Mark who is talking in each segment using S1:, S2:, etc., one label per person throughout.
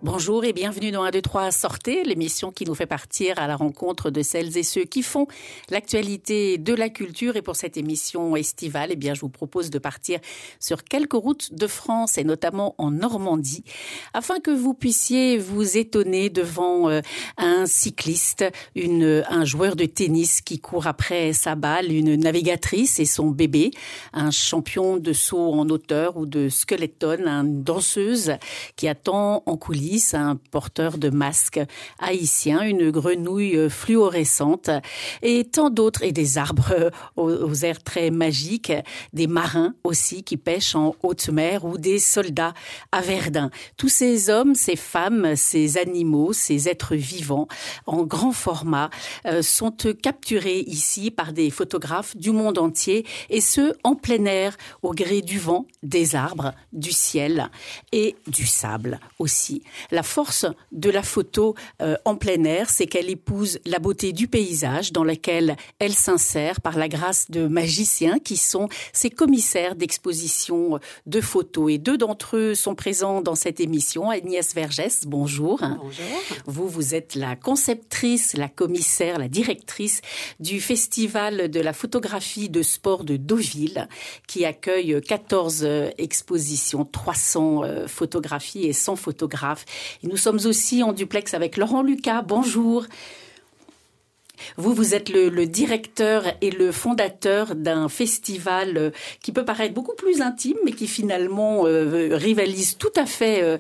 S1: Bonjour et bienvenue dans 1, 2, 3 Sortez, l'émission qui nous fait partir à la rencontre de celles et ceux qui font l'actualité de la culture. Et pour cette émission estivale, je vous propose de partir sur quelques routes de France et notamment en Normandie, afin que vous puissiez vous étonner devant un cycliste, un joueur de tennis qui court après sa balle, une navigatrice et son bébé, un champion de saut en hauteur ou de skeleton, une danseuse qui attend en coulisses, un porteur de masque haïtien, une grenouille fluorescente et tant d'autres, et des arbres aux airs très magiques, des marins aussi qui pêchent en haute mer ou des soldats à Verdun. Tous ces hommes, ces femmes, ces animaux, ces êtres vivants en grand format sont capturés ici par des photographes du monde entier, et ce en plein air au gré du vent, des arbres, du ciel et du sable aussi. La force de la photo en plein air, c'est qu'elle épouse la beauté du paysage dans lequel elle s'insère par la grâce de magiciens qui sont ses commissaires d'exposition de photos. Et deux d'entre eux sont présents dans cette émission. Agnès Vergès, bonjour. Bonjour. Vous êtes la conceptrice, la commissaire, la directrice du Festival de la photographie de sport de Deauville, qui accueille 14 expositions, 300 photographies et 100 photographes. Et nous sommes aussi en duplex avec Laurent Lucas. Bonjour. Vous êtes le directeur et le fondateur d'un festival qui peut paraître beaucoup plus intime, mais qui finalement peut rivaliser tout à fait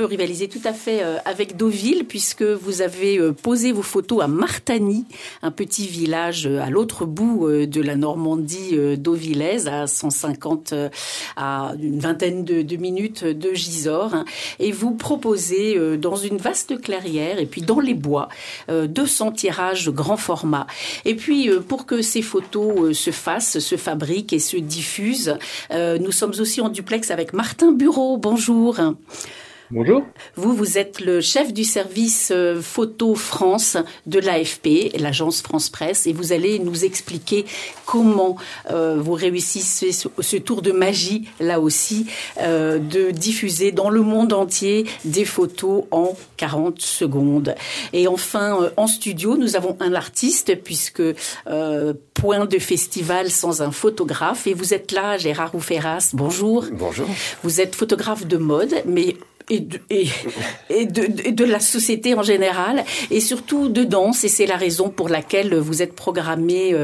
S1: avec Deauville, puisque vous avez posé vos photos à Martany, un petit village à l'autre bout de la Normandie deauvillaise, à 150, à une vingtaine de minutes de Gisors. Et vous proposez dans une vaste clairière et puis dans les bois 200 tirages grand format. Et puis, pour que ces photos se fassent, se fabriquent et se diffusent, nous sommes aussi en duplex avec Martin Bureau. Bonjour.
S2: Bonjour.
S1: Vous êtes le chef du service photo France de l'AFP, l'agence France Presse, et vous allez nous expliquer comment vous réussissez ce tour de magie, là aussi, de diffuser dans le monde entier des photos en 40 secondes. Et enfin, en studio, nous avons un artiste, puisque point de festival sans un photographe. Et vous êtes là, Gérard Rouferras. Bonjour.
S2: Bonjour.
S1: Vous êtes photographe de mode, mais et de la société en général, et surtout de danse, et c'est la raison pour laquelle vous êtes programmé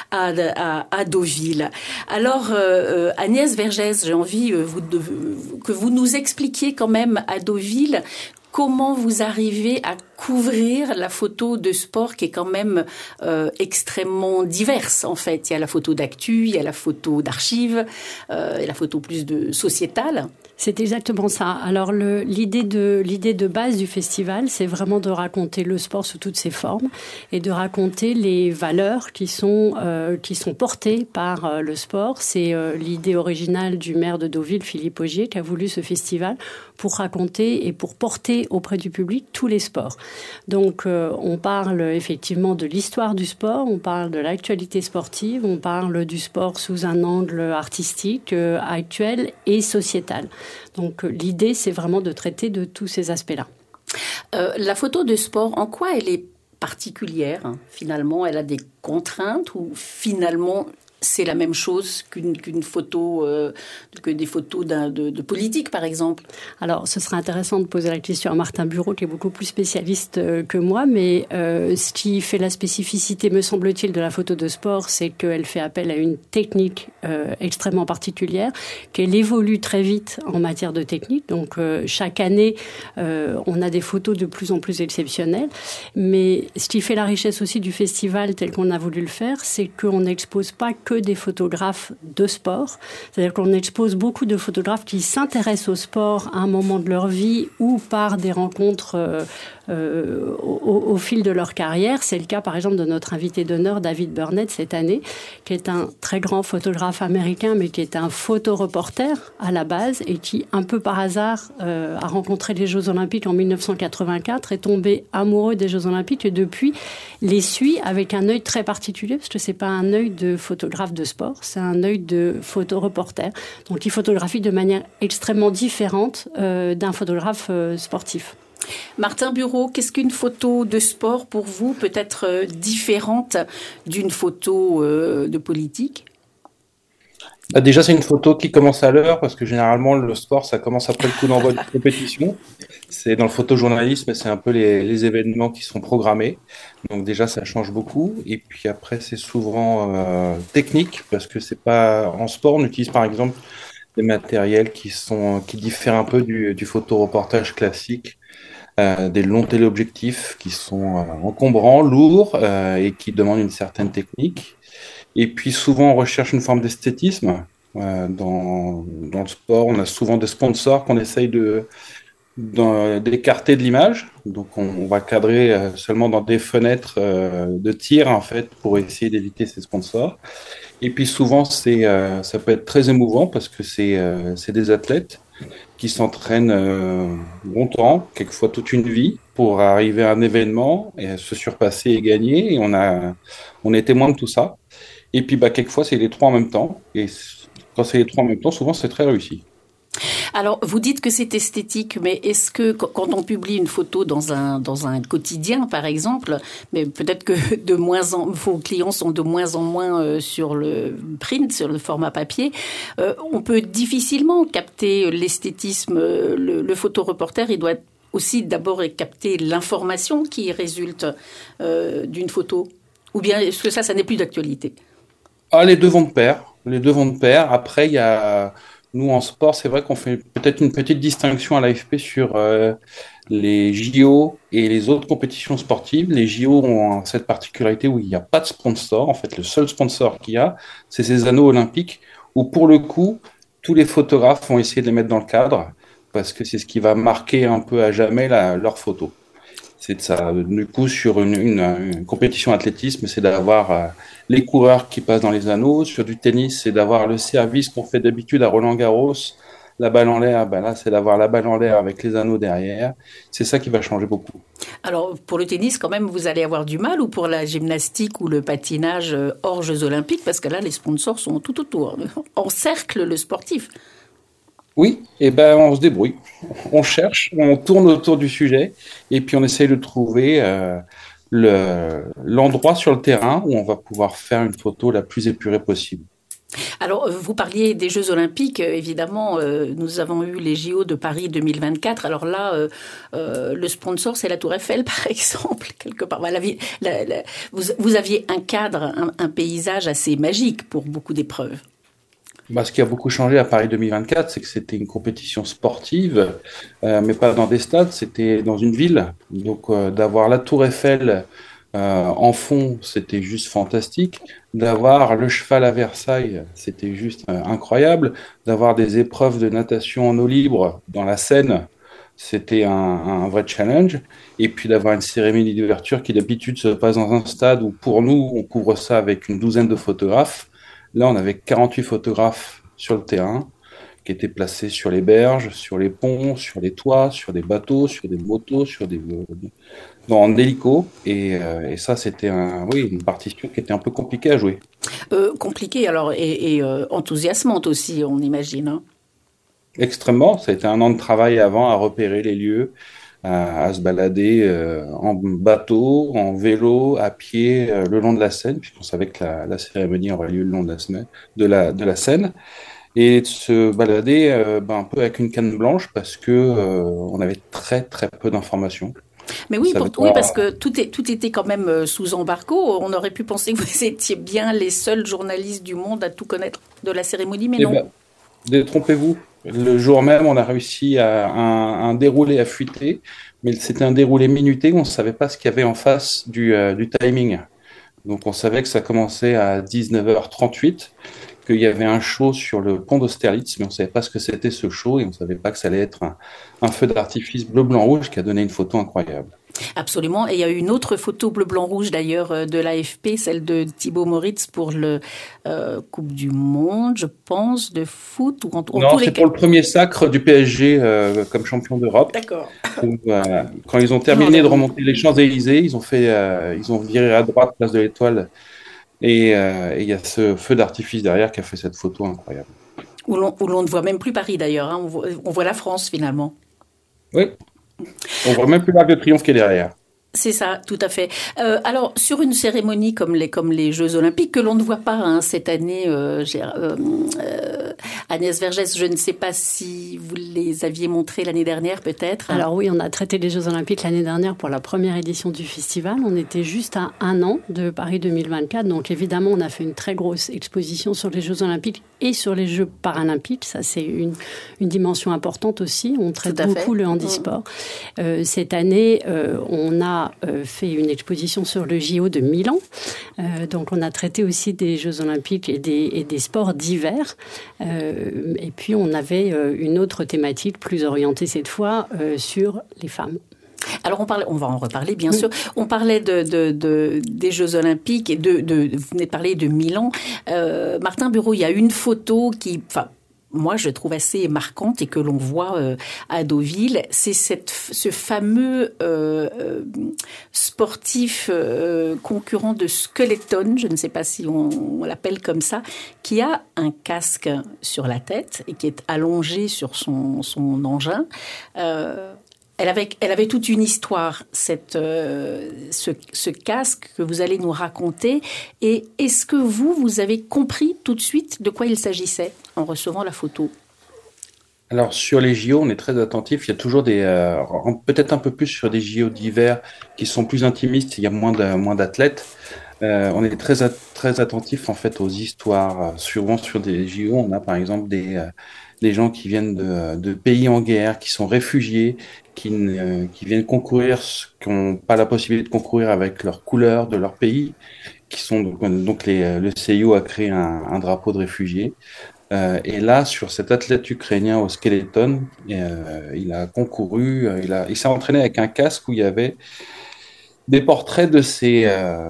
S1: à Deauville. Alors, Agnès Vergès, j'ai envie que vous nous expliquiez quand même à Deauville comment vous arrivez à couvrir la photo de sport qui est quand même extrêmement diverse en fait. Il y a la photo d'actu, il y a la photo d'archives, et la photo plus de sociétale.
S3: C'est exactement ça. Alors l'idée de base du festival, c'est vraiment de raconter le sport sous toutes ses formes et de raconter les valeurs qui sont portées par le sport. C'est l'idée originale du maire de Deauville, Philippe Augier, qui a voulu ce festival pour raconter et pour porter auprès du public tous les sports. Donc on parle effectivement de l'histoire du sport, on parle de l'actualité sportive, on parle du sport sous un angle artistique, actuel et sociétal. Donc l'idée, c'est vraiment de traiter de tous ces aspects-là.
S1: La photo de sport, en quoi elle est particulière finalement? Elle a des contraintes ou finalement c'est la même chose qu'une photo, que des photos de politique, par exemple?
S3: Alors, ce serait intéressant de poser la question à Martin Bureau, qui est beaucoup plus spécialiste que moi, mais ce qui fait la spécificité, me semble-t-il, de la photo de sport, c'est qu'elle fait appel à une technique extrêmement particulière, qu'elle évolue très vite en matière de technique. Donc, chaque année, on a des photos de plus en plus exceptionnelles. Mais ce qui fait la richesse aussi du festival tel qu'on a voulu le faire, c'est qu'on n'expose pas que des photographes de sport. C'est-à-dire qu'on expose beaucoup de photographes qui s'intéressent au sport à un moment de leur vie ou par des rencontres au fil de leur carrière. C'est le cas, par exemple, de notre invité d'honneur, David Burnett, cette année, qui est un très grand photographe américain, mais qui est un photoreporter à la base et qui, un peu par hasard, a rencontré les Jeux Olympiques en 1984, est tombé amoureux des Jeux Olympiques et depuis les suit avec un œil très particulier, parce que c'est pas un œil de photographe de sport, c'est un œil de photoreporter. Donc, il photographie de manière extrêmement différente d'un photographe sportif.
S1: Martin Bureau, qu'est-ce qu'une photo de sport pour vous peut être différente d'une photo de politique?
S2: Déjà, c'est une photo qui commence à l'heure parce que généralement, le sport, ça commence après le coup d'envoi de compétition. C'est dans le photojournalisme, c'est un peu les événements qui sont programmés. Donc déjà, ça change beaucoup. Et puis après, c'est souvent technique parce que c'est pas en sport, on utilise par exemple des matériels qui diffèrent un peu du photoreportage classique, des longs téléobjectifs qui sont encombrants, lourds et qui demandent une certaine technique. Et puis souvent, on recherche une forme d'esthétisme. Dans le sport, on a souvent des sponsors qu'on essaye d'écarter de l'image. Donc, on va cadrer seulement dans des fenêtres de tir, en fait, pour essayer d'éviter ces sponsors. Et puis souvent, ça peut être très émouvant parce que c'est des athlètes qui s'entraînent longtemps, quelquefois toute une vie, pour arriver à un événement et se surpasser et gagner. Et on est témoin de tout ça. Et puis, quelquefois, c'est les trois en même temps. Et quand c'est les trois en même temps, souvent, c'est très réussi.
S1: Alors, vous dites que c'est esthétique, mais est-ce que quand on publie une photo dans un quotidien, par exemple, mais peut-être que vos clients sont de moins en moins sur le print, sur le format papier, on peut difficilement capter l'esthétisme. Le photoreporter, il doit aussi d'abord capter l'information qui résulte d'une photo. Ou bien est-ce que ça n'est plus d'actualité?
S2: Ah, les deux vont de pair. Les deux vont de pair. Après, il y a, nous en sport, c'est vrai qu'on fait peut-être une petite distinction à l'AFP sur les JO et les autres compétitions sportives. Les JO ont cette particularité où il n'y a pas de sponsor. En fait, le seul sponsor qu'il y a, c'est ces anneaux olympiques où, pour le coup, tous les photographes vont essayer de les mettre dans le cadre parce que c'est ce qui va marquer un peu à jamais leur photo. C'est de ça. Du coup, sur une compétition d'athlétisme, c'est d'avoir les coureurs qui passent dans les anneaux. Sur du tennis, c'est d'avoir le service qu'on fait d'habitude à Roland-Garros. La balle en l'air, là, c'est d'avoir la balle en l'air avec les anneaux derrière. C'est ça qui va changer beaucoup.
S1: Alors, pour le tennis, quand même, vous allez avoir du mal, ou pour la gymnastique ou le patinage hors Jeux Olympiques, parce que là, les sponsors sont tout autour. Encerclent le sportif.
S2: Oui, et on se débrouille. On cherche, on tourne autour du sujet et puis on essaye de trouver l'endroit sur le terrain où on va pouvoir faire une photo la plus épurée possible.
S1: Alors, vous parliez des Jeux Olympiques. Évidemment, nous avons eu les JO de Paris 2024. Alors là, le sponsor, c'est la Tour Eiffel, par exemple, quelque part. Vous aviez un cadre, un paysage assez magique pour beaucoup d'épreuves.
S2: Ce qui a beaucoup changé à Paris 2024, c'est que c'était une compétition sportive, mais pas dans des stades, c'était dans une ville. Donc, d'avoir la Tour Eiffel en fond, c'était juste fantastique. D'avoir le cheval à Versailles, c'était juste incroyable. D'avoir des épreuves de natation en eau libre dans la Seine, c'était un vrai challenge. Et puis d'avoir une cérémonie d'ouverture qui d'habitude se passe dans un stade où pour nous, on couvre ça avec une douzaine de photographes. Là, on avait 48 photographes sur le terrain qui étaient placés sur les berges, sur les ponts, sur les toits, sur des bateaux, sur des motos, en hélico. Et ça, c'était une partition qui était un peu compliquée à jouer.
S1: Compliquée, alors, et enthousiasmante aussi, on imagine. Hein.
S2: Extrêmement. Ça a été un an de travail avant à repérer les lieux, à se balader en bateau, en vélo, à pied, le long de la Seine, puisqu'on savait que la cérémonie aurait lieu le long de la Seine, et de se balader un peu avec une canne blanche parce que on avait très très peu d'informations.
S1: Mais oui, parce que tout était quand même sous embargo. On aurait pu penser que vous étiez bien les seuls journalistes du monde à tout connaître de la cérémonie, mais non.
S2: Détrompez-vous. Le jour même, on a réussi à un déroulé à fuiter, mais c'était un déroulé minuté où on ne savait pas ce qu'il y avait en face du timing. Donc on savait que ça commençait à 19h38, qu'il y avait un show sur le pont d'Austerlitz, mais on ne savait pas ce que c'était ce show et on ne savait pas que ça allait être un feu d'artifice bleu-blanc-rouge qui a donné une photo incroyable.
S1: Absolument. Et il y a eu une autre photo bleu-blanc-rouge d'ailleurs de l'AFP, celle de Thibaut Moritz pour le Coupe du Monde, je pense, de foot.
S2: Non, c'est pour le premier sacre du PSG comme champion d'Europe.
S1: D'accord.
S2: Quand ils ont terminé de remonter les Champs-Élysées, ils ont viré à droite, place de l'Étoile. Et il y a ce feu d'artifice derrière qui a fait cette photo incroyable.
S1: Où l'on ne voit même plus Paris d'ailleurs. Hein. On voit la France finalement.
S2: Oui. On voit même plus l'Arc de Triomphe qui est derrière.
S1: C'est ça, tout à fait. Alors, sur une cérémonie comme les Jeux Olympiques, que l'on ne voit pas cette année, Agnès Vergès, je ne sais pas si vous les aviez montrés l'année dernière, peut-être.
S3: Alors oui, on a traité les Jeux Olympiques l'année dernière pour la première édition du festival. On était juste à 1 an de Paris 2024. Donc évidemment, on a fait une très grosse exposition sur les Jeux Olympiques et sur les Jeux Paralympiques. Ça, c'est une dimension importante aussi. On traite beaucoup le handisport. Cette année, on a fait une exposition sur le JO de Milan. Donc on a traité aussi des Jeux Olympiques et des sports d'hiver. Et puis on avait une autre thématique plus orientée cette fois sur les femmes.
S1: Alors on va en reparler bien sûr. On parlait des Jeux Olympiques et vous venez de parler de Milan. Martin Bureau, il y a une photo moi, je trouve assez marquante et que l'on voit à Deauville, c'est ce fameux sportif concurrent de Skeleton, je ne sais pas si on l'appelle comme ça, qui a un casque sur la tête et qui est allongé sur son engin. Elle avait toute une histoire, ce casque que vous allez nous raconter. Et est-ce que vous avez compris tout de suite de quoi il s'agissait en recevant la photo ?
S2: Alors, sur les JO, on est très attentif. Il y a toujours peut-être un peu plus sur des JO d'hiver qui sont plus intimistes, il y a moins d'athlètes. On est très attentif en fait aux histoires. Souvent sur des JO, on a par exemple des gens qui viennent de pays en guerre, qui sont réfugiés, qui viennent concourir, qui n'ont pas la possibilité de concourir avec leur couleur de leur pays, qui sont donc le CIO a créé un drapeau de réfugiés. Et là, sur cet athlète ukrainien au skeleton, il a concouru, il s'est entraîné avec un casque où il y avait des portraits de ses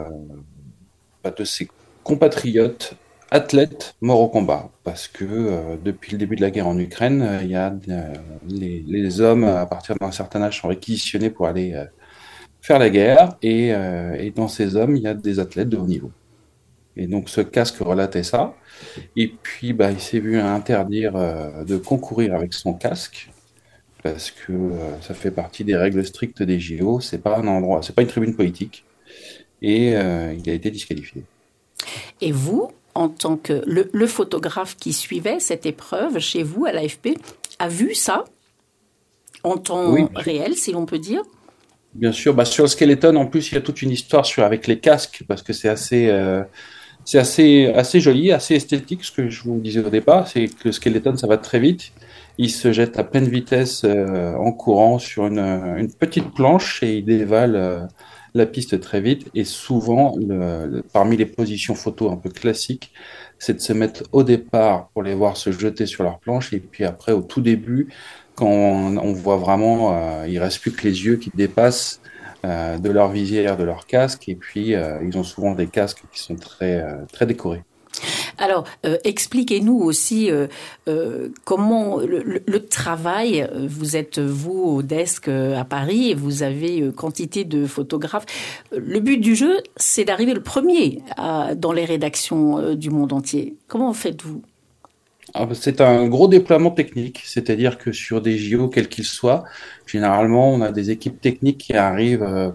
S2: compatriotes athlètes morts au combat. Parce que depuis le début de la guerre en Ukraine, il y a les hommes, à partir d'un certain âge, sont réquisitionnés pour aller faire la guerre. Et dans ces hommes, il y a des athlètes de haut niveau. Et donc ce casque relatait ça. Et puis il s'est vu interdire de concourir avec son casque. Parce que ça fait partie des règles strictes des JO. C'est pas un endroit, c'est pas une tribune politique. Et il a été disqualifié.
S1: Et vous, en tant que le photographe qui suivait cette épreuve chez vous à l'AFP, a vu ça en temps réel, si l'on peut dire ?
S2: Bien sûr. Sur le skeleton, en plus, il y a toute une histoire avec les casques, parce que c'est assez joli, assez esthétique. Ce que je vous disais au départ, c'est que le skeleton, ça va très vite. Il se jette à pleine vitesse en courant sur une petite planche et il dévale la piste très vite. Et souvent, parmi les positions photo un peu classiques, c'est de se mettre au départ pour les voir se jeter sur leur planche. Et puis après, au tout début, quand on voit vraiment, il reste plus que les yeux qui dépassent de leur visière, de leur casque. Et puis, ils ont souvent des casques qui sont très, très décorés.
S1: Alors, expliquez-nous aussi comment le travail, vous êtes vous au desk à Paris et vous avez quantité de photographes. Le but du jeu, c'est d'arriver le premier dans les rédactions du monde entier. Comment faites-vous ?
S2: C'est un gros déploiement technique, c'est-à-dire que sur des JO, quels qu'ils soient, généralement, on a des équipes techniques qui arrivent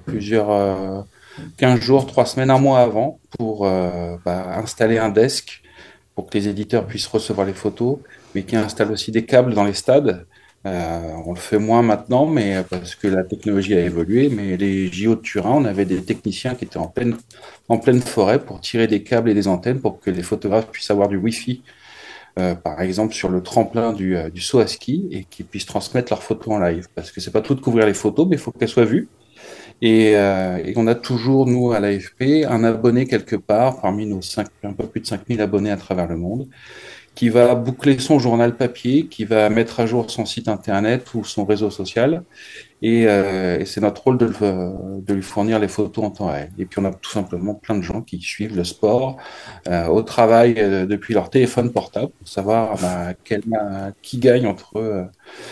S2: 15 jours, 3 semaines, un mois avant pour installer un desk pour que les éditeurs puissent recevoir les photos, mais qui installent aussi des câbles dans les stades. On le fait moins maintenant, mais parce que la technologie a évolué. Mais les JO de Turin, on avait des techniciens qui étaient en pleine forêt pour tirer des câbles et des antennes pour que les photographes puissent avoir du Wi-Fi. Par exemple sur le tremplin du saut à ski et qu'ils puissent transmettre leurs photos en live. Parce que c'est pas tout de couvrir les photos, mais il faut qu'elles soient vues. Et on a toujours, nous, à l'AFP, un abonné quelque part, parmi nos un peu plus de 5000 abonnés à travers le monde, qui va boucler son journal papier, qui va mettre à jour son site internet ou son réseau social. Et c'est notre rôle de lui fournir les photos en temps réel. Et puis on a tout simplement plein de gens qui suivent le sport au travail depuis leur téléphone portable pour savoir qui gagne entre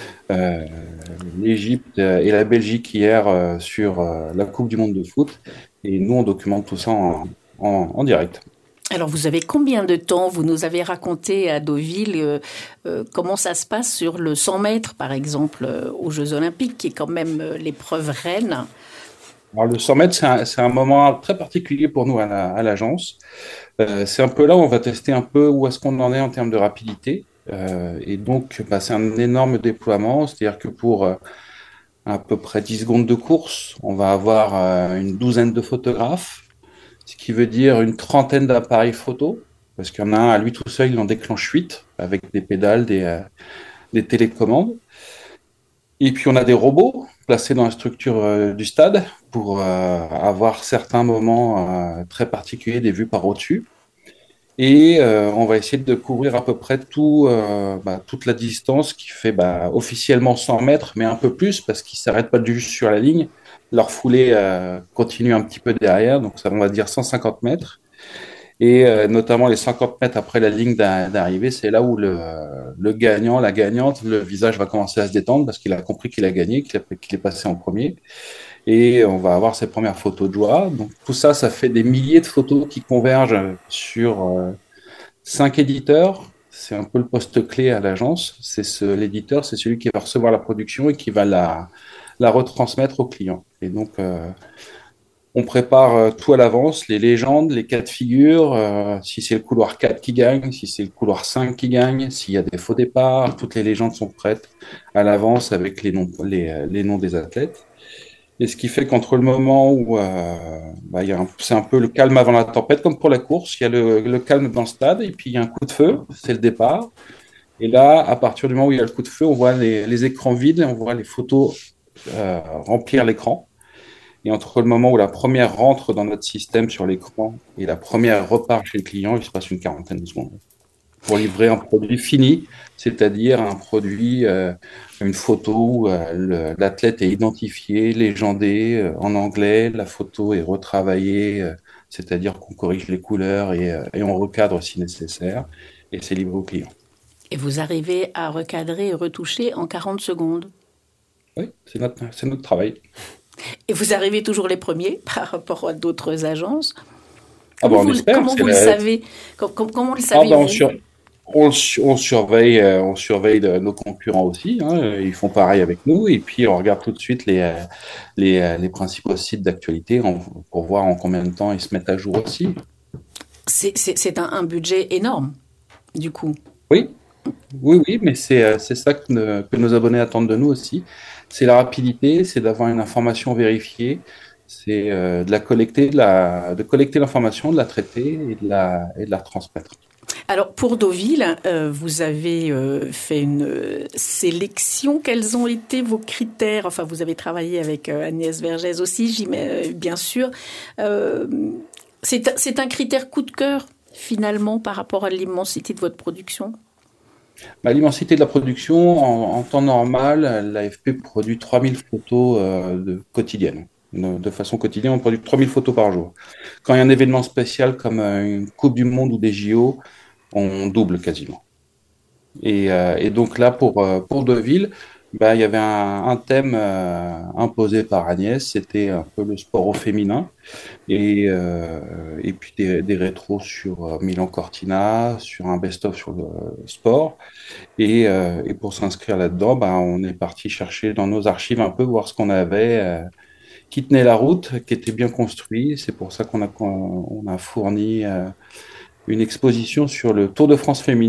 S2: l'Égypte et la Belgique hier sur la Coupe du Monde de foot. Et nous, on documente tout ça en direct.
S1: Alors, vous avez combien de temps? Vous nous avez raconté à Deauville comment ça se passe sur le 100 mètres, par exemple, aux Jeux Olympiques, qui est quand même l'épreuve reine.
S2: Alors, le 100 mètres, c'est un moment très particulier pour nous à l'agence. C'est un peu là où on va tester un peu où est-ce qu'on en est en termes de rapidité. Et donc, bah, c'est un énorme déploiement, c'est-à-dire que pour à peu près 10 secondes de course, on va avoir une douzaine de photographes, ce qui veut dire une trentaine d'appareils photo, parce qu'il y en a un à lui tout seul, il en déclenche 8 avec des pédales, des télécommandes. Et puis on a des robots placés dans la structure du stade pour avoir certains moments très particuliers, des vues par au-dessus. Et on va essayer de couvrir à peu près toute la distance qui fait officiellement 100 mètres, mais un peu plus parce qu'ils ne s'arrêtent pas juste sur la ligne. Leur foulée continue un petit peu derrière, donc ça, on va dire 150 mètres. Et notamment les 50 mètres après la ligne d'arrivée, c'est là où le gagnant, la gagnante, le visage va commencer à se détendre parce qu'il a compris qu'il a gagné, qu'il est passé en premier. Et on va avoir ses premières photos de joie. Donc tout ça, ça fait des milliers de photos qui convergent sur 5 éditeurs. C'est un peu le poste clé à l'agence. L'éditeur, c'est celui qui va recevoir la production et qui va la retransmettre au client. Et donc, on prépare tout à l'avance, les légendes, les cas de figure, si c'est le couloir 4 qui gagne, si c'est le couloir 5 qui gagne, s'il y a des faux départs, toutes les légendes sont prêtes à l'avance avec les noms des athlètes. Et ce qui fait qu'entre le moment où c'est un peu le calme avant la tempête, comme pour la course, il y a le calme dans le stade, et puis il y a un coup de feu, c'est le départ. Et là, à partir du moment où il y a le coup de feu, on voit les écrans vides, on voit les photos remplir l'écran. Et entre le moment où la première rentre dans notre système sur l'écran et la première repart chez le client, il se passe une quarantaine de secondes pour livrer un produit fini, c'est-à-dire un produit, une photo où l'athlète est identifié, légendé en anglais, la photo est retravaillée, c'est-à-dire qu'on corrige les couleurs et on recadre si nécessaire, et c'est livré au client.
S1: Et vous arrivez à recadrer et retoucher en 40 secondes.
S2: Oui, c'est notre travail.
S1: Et vous arrivez toujours les premiers par rapport à d'autres agences.
S2: Ah ben, on espère.
S1: Comment vous le savez? Comment le
S2: Ah ben,
S1: savez-vous?
S2: on surveille nos concurrents aussi, hein. Ils font pareil avec nous. Et puis, on regarde tout de suite les principaux sites d'actualité pour voir en combien de temps ils se mettent à jour aussi.
S1: C'est un budget énorme, du coup.
S2: Oui, oui, mais c'est ça que nos abonnés attendent de nous aussi. C'est la rapidité, c'est d'avoir une information vérifiée, c'est de collecter l'information, de la traiter et de la retransmettre.
S1: Alors, pour Deauville, vous avez fait une sélection. Quels ont été vos critères? Enfin, vous avez travaillé avec Agnès Vergès aussi, bien sûr. C'est un critère coup de cœur, finalement, par rapport à l'immensité de votre production?
S2: L'immensité de la production, en temps normal, l'AFP produit 3000 photos quotidiennes. De façon quotidienne, on produit 3000 photos par jour. Quand il y a un événement spécial comme une Coupe du Monde ou des JO, on double quasiment. Et donc là, pour Deauville, il y avait un thème imposé par Agnès, c'était un peu le sport au féminin, et puis des rétros sur Milan Cortina, sur un best-of sur le sport. Et pour s'inscrire là-dedans, on est parti chercher dans nos archives un peu, voir ce qu'on avait qui tenait la route, qui était bien construit. C'est pour ça qu'on a fourni une exposition sur le Tour de France féminin